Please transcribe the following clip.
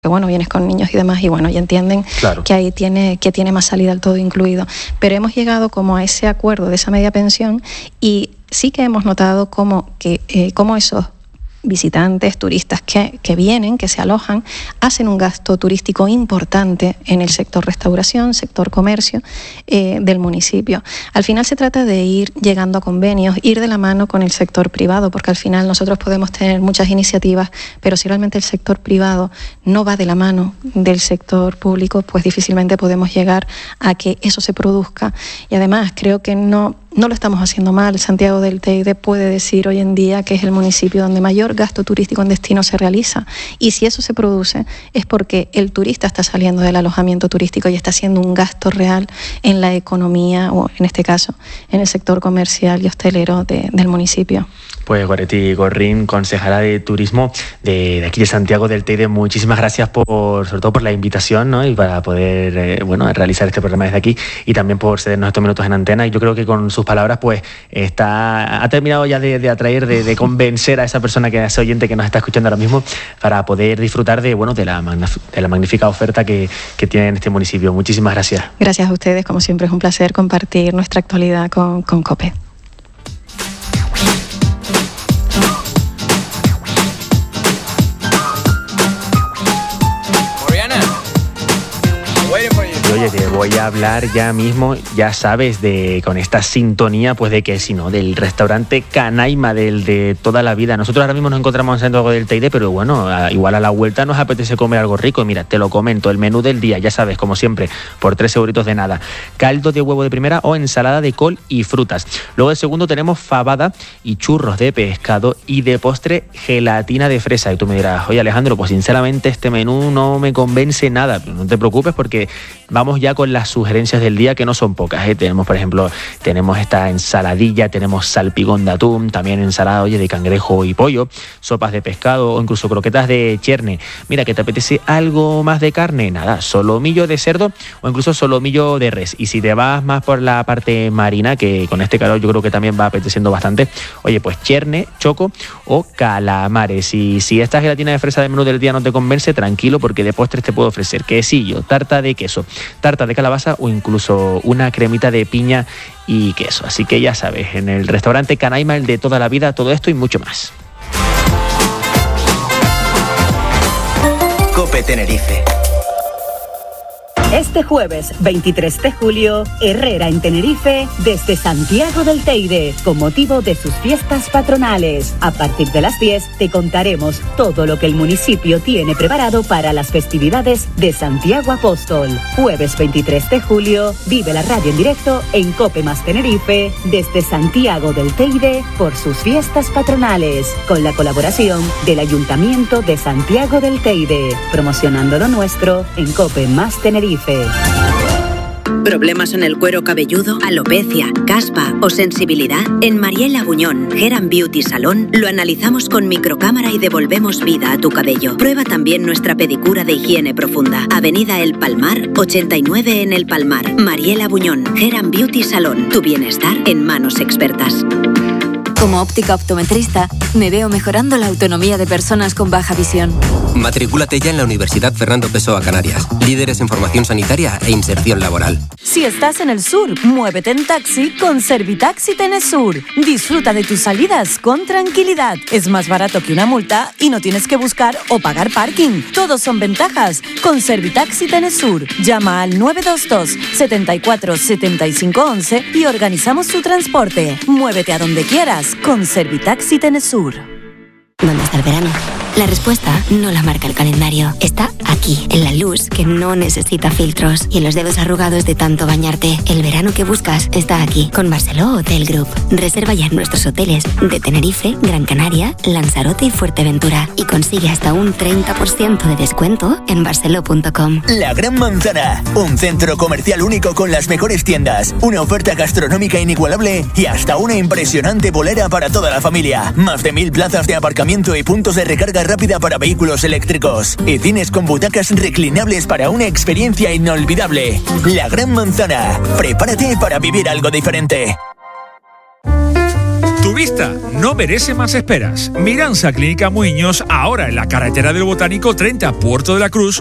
que bueno, vienes con niños y demás, y bueno, ya entienden que ahí tiene más salida al todo incluido. Pero hemos llegado como a ese acuerdo de esa media pensión, y sí que hemos notado como esos visitantes, turistas que vienen, que se alojan, hacen un gasto turístico importante en el sector restauración, sector comercio del municipio. Al final se trata de ir llegando a convenios, ir de la mano con el sector privado, porque al final nosotros podemos tener muchas iniciativas, pero si realmente el sector privado no va de la mano del sector público, pues difícilmente podemos llegar a que eso se produzca. Y además creo que no lo estamos haciendo mal. Santiago del Teide puede decir hoy en día que es el municipio donde mayor gasto turístico en destino se realiza, y si eso se produce es porque el turista está saliendo del alojamiento turístico y está haciendo un gasto real en la economía, o en este caso en el sector comercial y hostelero del municipio. Pues Goretti Gorrín, concejala de Turismo de aquí de Santiago del Teide, muchísimas gracias sobre todo por la invitación, ¿no? Y para poder realizar este programa desde aquí, y también por cedernos estos minutos en antena. Y yo creo que con sus palabras pues ha terminado ya de atraer, de convencer a esa persona, a ese oyente que nos está escuchando ahora mismo, para poder disfrutar de la magnífica oferta que tiene en este municipio. Muchísimas gracias. Gracias a ustedes, como siempre es un placer compartir nuestra actualidad con COPE. Oye, te voy a hablar ya mismo, ya sabes, con esta sintonía, pues de que si no, del restaurante Canaima, del de toda la vida. Nosotros ahora mismo nos encontramos en Santiago del Teide, pero bueno, igual a la vuelta nos apetece comer algo rico. Mira, te lo comento, el menú del día, ya sabes, como siempre, por 3 euritos de nada. Caldo de huevo de primera o ensalada de col y frutas. Luego de segundo tenemos fabada y churros de pescado, y de postre gelatina de fresa. Y tú me dirás, oye Alejandro, pues sinceramente este menú no me convence nada. Pero no te preocupes, porque vamos ya con las sugerencias del día, que no son pocas, ¿eh? Tenemos, por ejemplo, esta ensaladilla, tenemos salpicón de atún, también ensalada, de cangrejo y pollo, sopas de pescado o incluso croquetas de cherne. Mira, ¿que te apetece algo más de carne? Nada, solomillo de cerdo o incluso solomillo de res. Y si te vas más por la parte marina, que con este calor yo creo que también va apeteciendo bastante, pues cherne, choco o calamares. Y si esta gelatina de fresa del menú del día no te convence, tranquilo, porque de postres te puedo ofrecer quesillo, tarta de queso, tarta de calabaza o incluso una cremita de piña y queso. Así que ya sabes, en el restaurante Canaima, el de toda la vida, todo esto y mucho más. COPE Tenerife. Este jueves 23 de julio, Herrera en Tenerife desde Santiago del Teide, con motivo de sus fiestas patronales. A partir de las 10 te contaremos todo lo que el municipio tiene preparado para las festividades de Santiago Apóstol. Jueves 23 de julio, vive la radio en directo en COPE más Tenerife desde Santiago del Teide por sus fiestas patronales, con la colaboración del Ayuntamiento de Santiago del Teide, promocionando lo nuestro en COPE más Tenerife. ¿Problemas en el cuero cabelludo, alopecia, caspa o sensibilidad? En Mariela Buñón, Hair & Beauty Salón, lo analizamos con microcámara y devolvemos vida a tu cabello. Prueba también nuestra pedicura de higiene profunda. Avenida El Palmar, 89 en El Palmar. Mariela Buñón, Hair & Beauty Salón. Tu bienestar en manos expertas. Como óptica optometrista, me veo mejorando la autonomía de personas con baja visión. Matricúlate ya en la Universidad Fernando Pessoa Canarias, líderes en formación sanitaria e inserción laboral. Si estás en el sur, muévete en taxi con Servitaxi Tenesur. Disfruta de tus salidas con tranquilidad. Es más barato que una multa y no tienes que buscar o pagar parking. Todos son ventajas con Servitaxi Tenesur. Llama al 922 74 75 11 y organizamos tu transporte. Muévete a donde quieras con Servitaxi Tenesur. ¿Dónde está el verano? La respuesta no la marca el calendario. Está aquí, en la luz que no necesita filtros y en los dedos arrugados de tanto bañarte. El verano que buscas está aquí, con Barceló Hotel Group. Reserva ya en nuestros hoteles de Tenerife, Gran Canaria, Lanzarote y Fuerteventura y consigue hasta un 30% de descuento en barceló.com. La Gran Manzana, un centro comercial único con las mejores tiendas, una oferta gastronómica inigualable y hasta una impresionante bolera para toda la familia. Más de 1000 plazas de aparcamiento y puntos de recarga rápida para vehículos eléctricos. Y cines con butacas reclinables para una experiencia inolvidable. La Gran Manzana. Prepárate para vivir algo diferente. Tu Tu vista no merece más esperas. Miranza Clínica Muiños, ahora en la carretera del Botánico 30, Puerto de la Cruz,